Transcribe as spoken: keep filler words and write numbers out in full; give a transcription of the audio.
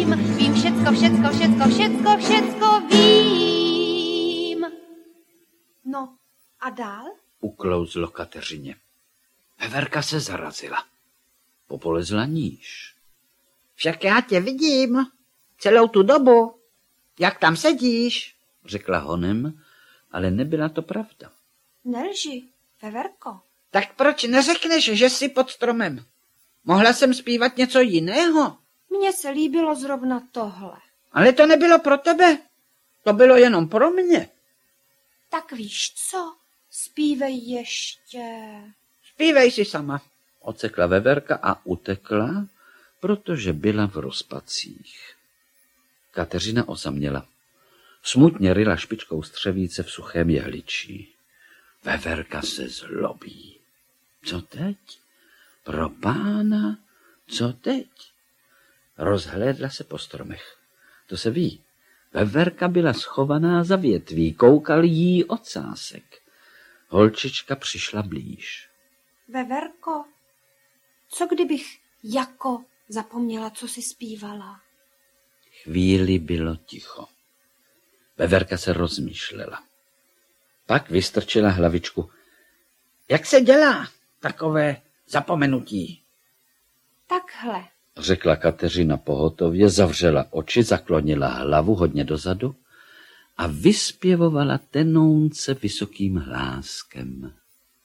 vím, vím všecko, všecko, všecko, všecko, všecko vím. No a dál? Uklouzlo Kateřině. Veverka se zarazila. Popolezla níž. Však já tě vidím celou tu dobu. Jak tam sedíš? Řekla honem, ale nebyla to pravda. Nelži, Veverko. Tak proč neřekneš, že jsi pod stromem? Mohla jsem zpívat něco jiného. Mně se líbilo zrovna tohle. Ale to nebylo pro tebe. To bylo jenom pro mě. Tak víš co? Zpívej ještě. Zpívej si sama. Ocekla Veverka a utekla, protože byla v rozpacích. Kateřina osaměla. Smutně ryla špičkou střevíce v suchém jehličí. Veverka se zlobí. Co teď? Pro pána, co teď? Rozhlédla se po stromech. To se ví. Veverka byla schovaná za větví, koukal jí ocásek. Holčička přišla blíž. Veverko, co kdybych jako zapomněla, co jsi zpívala? Chvíli bylo ticho. Veverka se rozmýšlela. Pak vystrčila hlavičku. Jak se dělá takové zapomenutí? Takhle. Řekla Kateřina pohotově, zavřela oči, zaklonila hlavu hodně dozadu a vyspěvovala tenounce vysokým hláskem.